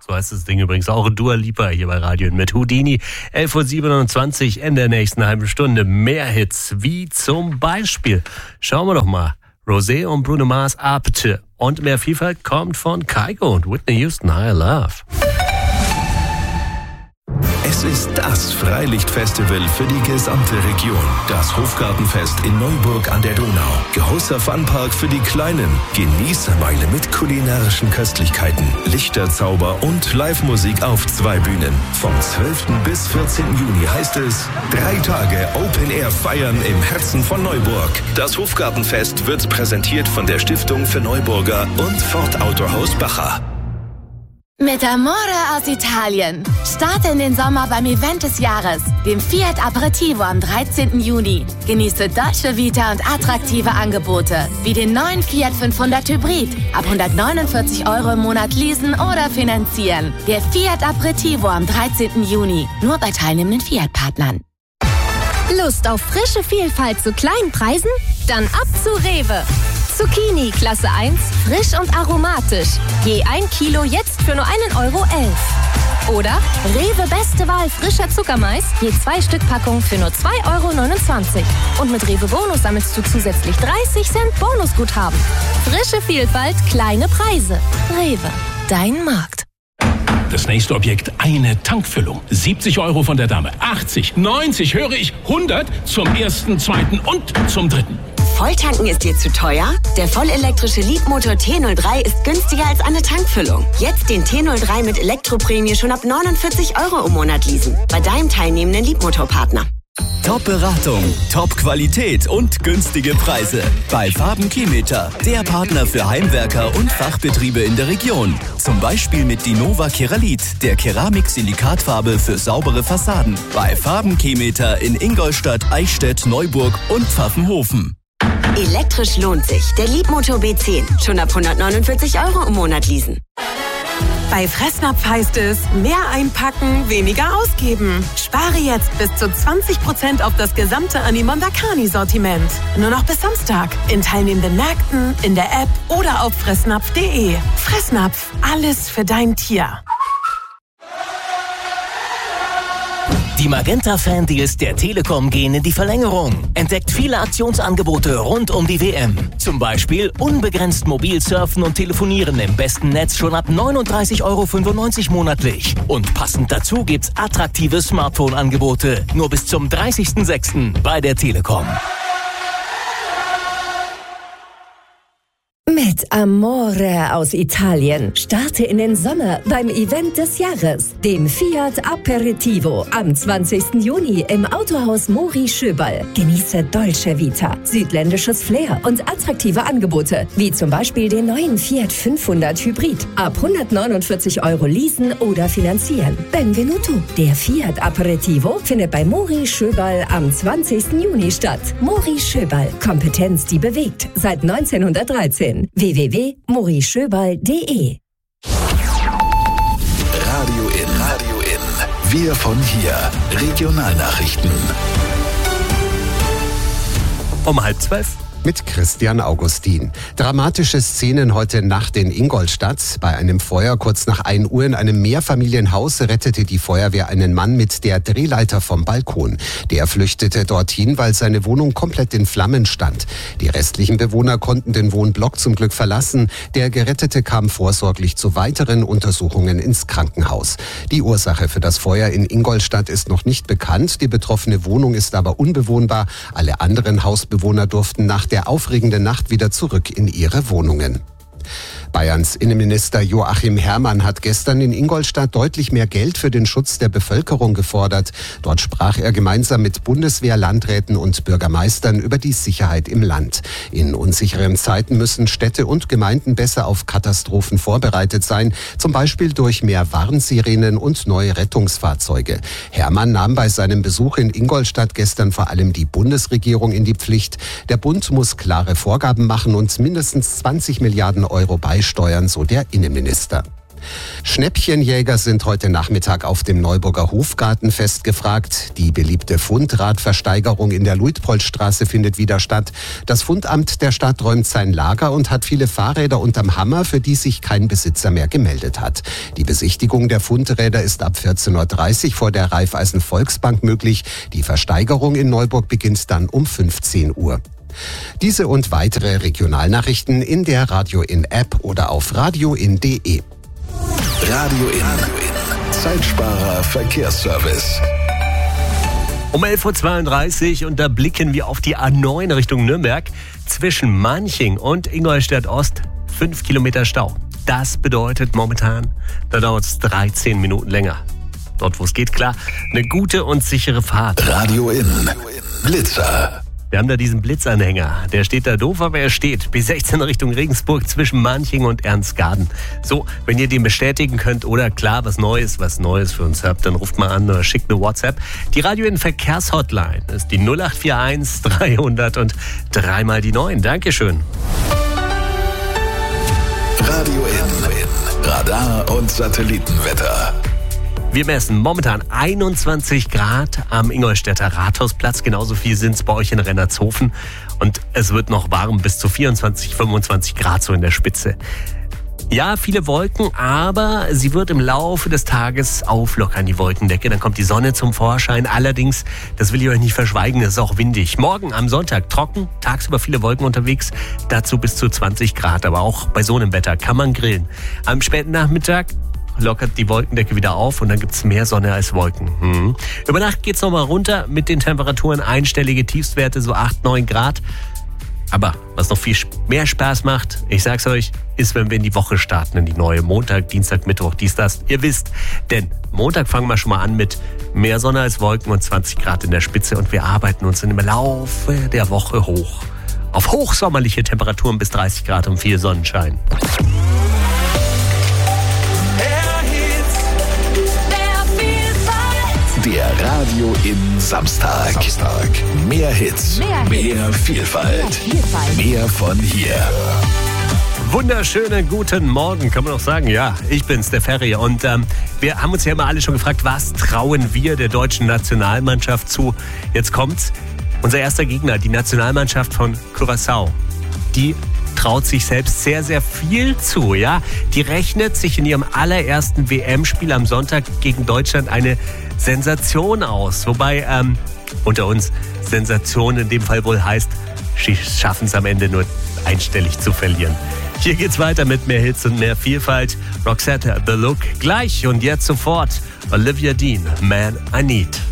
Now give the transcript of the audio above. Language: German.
So heißt das Ding übrigens auch. Dua Lipa hier bei Radio mit Houdini. 11.27 Uhr in der nächsten halben Stunde. Mehr Hits, wie zum Beispiel. Schauen wir doch mal. Rosé und Bruno Mars, Apte. Und mehr Vielfalt kommt von Kygo und Whitney Houston, Higher Love. Es ist das Freilichtfestival für die gesamte Region. Das Hofgartenfest in Neuburg an der Donau. Großer Funpark für die Kleinen. Genießermeile mit kulinarischen Köstlichkeiten, Lichterzauber und Live-Musik auf 2 Bühnen. Vom 12. bis 14. Juni heißt es 3 Tage Open Air feiern im Herzen von Neuburg. Das Hofgartenfest wird präsentiert von der Stiftung für Neuburger und Ford Autohaus Bacher. Mit Amore aus Italien. Starte in den Sommer beim Event des Jahres, dem Fiat Aperitivo am 13. Juni. Genieße Dolce Vita und attraktive Angebote, wie den neuen Fiat 500 Hybrid. Ab 149 € im Monat leasen oder finanzieren. Der Fiat Aperitivo am 13. Juni. Nur bei teilnehmenden Fiat-Partnern. Lust auf frische Vielfalt zu kleinen Preisen? Dann ab zu Rewe. Zucchini Klasse 1, frisch und aromatisch. Je 1 Kilo jetzt für nur 1,11 €. Oder Rewe Beste Wahl frischer Zuckermais, je 2 Stück Packung für nur 2,29 €. Und mit Rewe Bonus sammelst du zusätzlich 30 Cent Bonusguthaben. Frische Vielfalt, kleine Preise. Rewe, dein Markt. Das nächste Objekt, eine Tankfüllung. 70 € von der Dame, 80, 90, höre ich, 100 zum 1., 2. und zum 3. Volltanken ist dir zu teuer? Der vollelektrische Leadmotor T03 ist günstiger als eine Tankfüllung. Jetzt den T03 mit Elektroprämie schon ab 49 € im Monat leasen. Bei deinem teilnehmenden Leadmotorpartner. Top-Beratung, Top-Qualität und günstige Preise. Bei Farben-Chemieter, der Partner für Heimwerker und Fachbetriebe in der Region. Zum Beispiel mit Dinova Keralit, der Keramik-Silikatfarbe für saubere Fassaden. Bei Farben-Chemieter in Ingolstadt, Eichstätt, Neuburg und Pfaffenhofen. Elektrisch lohnt sich. Der Leadmotor B10. Schon ab 149 € im Monat leasen. Bei Fressnapf heißt es, mehr einpacken, weniger ausgeben. Spare jetzt bis zu 20% auf das gesamte Animondakani-Sortiment. Nur noch bis Samstag. In teilnehmenden Märkten, in der App oder auf fressnapf.de. Fressnapf, alles für dein Tier. Die Magenta-Fan-Deals der Telekom gehen in die Verlängerung. Entdeckt viele Aktionsangebote rund um die WM. Zum Beispiel unbegrenzt mobil surfen und telefonieren im besten Netz schon ab 39,95 € monatlich. Und passend dazu gibt's attraktive Smartphone-Angebote. Nur bis zum 30.06. bei der Telekom. Mit Amore aus Italien. Starte in den Sommer beim Event des Jahres, dem Fiat Aperitivo am 20. Juni im Autohaus Mori Schöberl. Genieße Dolce Vita, südländisches Flair und attraktive Angebote, wie zum Beispiel den neuen Fiat 500 Hybrid. Ab 149 € leasen oder finanzieren. Benvenuto. Der Fiat Aperitivo findet bei Mori Schöberl am 20. Juni statt. Mori Schöberl. Kompetenz, die bewegt. Seit 1913. www.morischöberl.de. Radio in. Wir von hier. Regionalnachrichten. Um 11:30. Mit Christian Augustin. Dramatische Szenen heute Nacht in Ingolstadt. Bei einem Feuer kurz nach 1 Uhr in einem Mehrfamilienhaus rettete die Feuerwehr einen Mann mit der Drehleiter vom Balkon. Der flüchtete dorthin, weil seine Wohnung komplett in Flammen stand. Die restlichen Bewohner konnten den Wohnblock zum Glück verlassen. Der Gerettete kam vorsorglich zu weiteren Untersuchungen ins Krankenhaus. Die Ursache für das Feuer in Ingolstadt ist noch nicht bekannt. Die betroffene Wohnung ist aber unbewohnbar. Alle anderen Hausbewohner durften nach der aufregenden Nacht wieder zurück in ihre Wohnungen. Bayerns Innenminister Joachim Herrmann hat gestern in Ingolstadt deutlich mehr Geld für den Schutz der Bevölkerung gefordert. Dort sprach er gemeinsam mit Bundeswehr, Landräten und Bürgermeistern über die Sicherheit im Land. In unsicheren Zeiten müssen Städte und Gemeinden besser auf Katastrophen vorbereitet sein, zum Beispiel durch mehr Warnsirenen und neue Rettungsfahrzeuge. Herrmann nahm bei seinem Besuch in Ingolstadt gestern vor allem die Bundesregierung in die Pflicht. Der Bund muss klare Vorgaben machen und mindestens 20 Milliarden € beisteuern, so der Innenminister. Schnäppchenjäger sind heute Nachmittag auf dem Neuburger Hofgartenfest gefragt. Die beliebte Fundradversteigerung in der Luitpoldstraße findet wieder statt. Das Fundamt der Stadt räumt sein Lager und hat viele Fahrräder unterm Hammer, für die sich kein Besitzer mehr gemeldet hat. Die Besichtigung der Fundräder ist ab 14.30 Uhr vor der Raiffeisen Volksbank möglich. Die Versteigerung in Neuburg beginnt dann um 15 Uhr. Diese und weitere Regionalnachrichten in der Radio In App oder auf radioin.de. Radio In. Zeitsparer Verkehrsservice. Um 11.32 Uhr und da blicken wir auf die A9 Richtung Nürnberg. Zwischen Manching und Ingolstadt Ost 5 Kilometer Stau. Das bedeutet momentan, da dauert es 13 Minuten länger. Dort, wo es geht, klar, eine gute und sichere Fahrt. Radio In. Blitzer. Wir haben da diesen Blitzanhänger. Der steht da doof, aber er steht. B16 Richtung Regensburg zwischen Manching und Ernstgarten. So, wenn ihr den bestätigen könnt oder klar was Neues für uns habt, dann ruft mal an oder schickt eine WhatsApp. Die Radio In Verkehrshotline ist die 0841 300 und 3 mal die 9. Dankeschön. Radio In. Radar und Satellitenwetter. Wir messen momentan 21 Grad am Ingolstädter Rathausplatz. Genauso viel sind es bei euch in Rennertshofen. Und es wird noch warm, bis zu 24, 25 Grad so in der Spitze. Ja, viele Wolken, aber sie wird im Laufe des Tages auflockern, die Wolkendecke. Dann kommt die Sonne zum Vorschein. Allerdings, das will ich euch nicht verschweigen, es ist auch windig. Morgen am Sonntag trocken, tagsüber viele Wolken unterwegs, dazu bis zu 20 Grad. Aber auch bei so einem Wetter kann man grillen. Am späten Nachmittag lockert die Wolkendecke wieder auf und dann gibt's mehr Sonne als Wolken. Über Nacht geht's nochmal runter mit den Temperaturen, einstellige Tiefstwerte, so 8, 9 Grad. Aber was noch viel mehr Spaß macht, ich sag's euch, ist, wenn wir in die Woche starten, in die neue Montag, Dienstag, Mittwoch, dies, das. Ihr wisst, denn Montag fangen wir schon mal an mit mehr Sonne als Wolken und 20 Grad in der Spitze und wir arbeiten uns im Laufe der Woche hoch. Auf hochsommerliche Temperaturen bis 30 Grad und viel Sonnenschein. Der Radio In Samstag. Mehr Hits, mehr Vielfalt, mehr von hier. Wunderschönen guten Morgen, kann man auch sagen. Ja, ich bin's, der Ferry. Und wir haben uns ja immer alle schon gefragt, was trauen wir der deutschen Nationalmannschaft zu? Jetzt kommt's. Unser erster Gegner, die Nationalmannschaft von Curaçao. Die traut sich selbst sehr, sehr viel zu. Ja, die rechnet sich in ihrem allerersten WM-Spiel am Sonntag gegen Deutschland eine Sensation aus. Wobei unter uns Sensation in dem Fall wohl heißt, sie schaffen es am Ende nur einstellig zu verlieren. Hier geht's weiter mit mehr Hits und mehr Vielfalt. Roxette, The Look gleich und jetzt sofort. Olivia Dean, Man I Need.